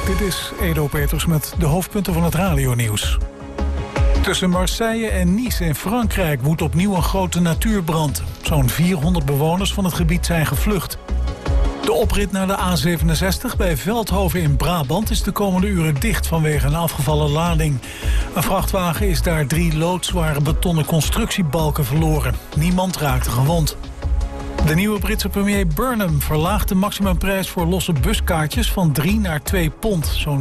Dit is Edo Peters met de hoofdpunten van het radionieuws. Tussen Marseille en Nice in Frankrijk woedt opnieuw een grote natuurbrand. Zo'n 400 bewoners van het gebied zijn gevlucht. De oprit naar de A67 bij Veldhoven in Brabant is de komende uren dicht vanwege een afgevallen lading. Een vrachtwagen is daar 3 loodzware betonnen constructiebalken verloren. Niemand raakte gewond. De nieuwe Britse premier Burnham verlaagt de maximumprijs voor losse buskaartjes van 3 naar 2 pond, zo'n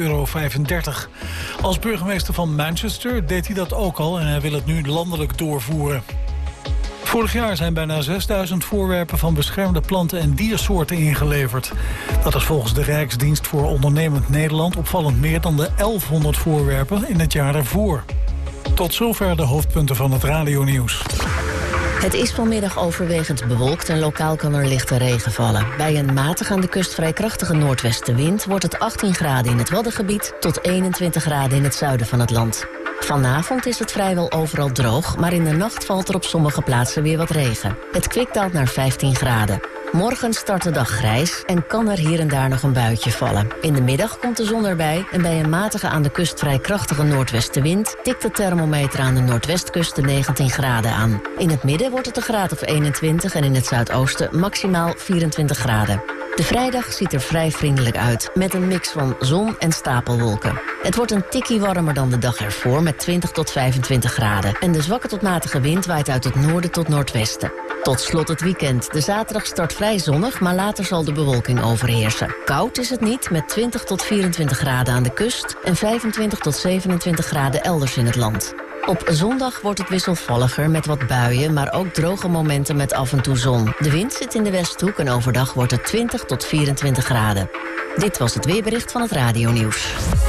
€2,35. Als burgemeester van Manchester deed hij dat ook al en hij wil het nu landelijk doorvoeren. Vorig jaar zijn bijna 6000 voorwerpen van beschermde planten- en diersoorten ingeleverd. Dat is volgens de Rijksdienst voor Ondernemend Nederland opvallend meer dan de 1100 voorwerpen in het jaar ervoor. Tot zover de hoofdpunten van het radionieuws. Het is vanmiddag overwegend bewolkt en lokaal kan er lichte regen vallen. Bij een matig aan de kust vrij krachtige noordwestenwind wordt het 18 graden in het Waddengebied tot 21 graden in het zuiden van het land. Vanavond is het vrijwel overal droog, maar in de nacht valt er op sommige plaatsen weer wat regen. Het kwik daalt naar 15 graden. Morgen start de dag grijs en kan er hier en daar nog een buitje vallen. In de middag komt de zon erbij en bij een matige aan de kust vrij krachtige noordwestenwind tikt de thermometer aan de noordwestkust de 19 graden aan. In het midden wordt het een graad of 21 en in het zuidoosten maximaal 24 graden. De vrijdag ziet er vrij vriendelijk uit, met een mix van zon en stapelwolken. Het wordt een tikkie warmer dan de dag ervoor met 20 tot 25 graden. En de zwakke tot matige wind waait uit het noorden tot noordwesten. Tot slot het weekend. De zaterdag start vrij zonnig, maar later zal de bewolking overheersen. Koud is het niet, met 20 tot 24 graden aan de kust en 25 tot 27 graden elders in het land. Op zondag wordt het wisselvalliger met wat buien, maar ook droge momenten met af en toe zon. De wind zit in de Westhoek en overdag wordt het 20 tot 24 graden. Dit was het weerbericht van het radionieuws.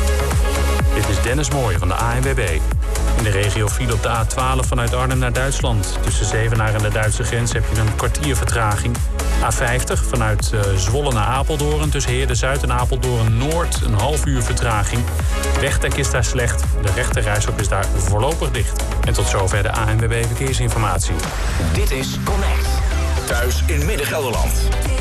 Dit is Dennis Mooij van de ANWB. In de regio file op de A12 vanuit Arnhem naar Duitsland. Tussen Zevenaar en de Duitse grens heb je een kwartier vertraging. A50 vanuit Zwolle naar Apeldoorn. Tussen Heerde-Zuid en Apeldoorn-Noord een half uur vertraging. Wegdek is daar slecht. De rechterrijstrook is daar voorlopig dicht. En tot zover de ANWB Verkeersinformatie. Dit is Connect. Thuis in Midden-Gelderland.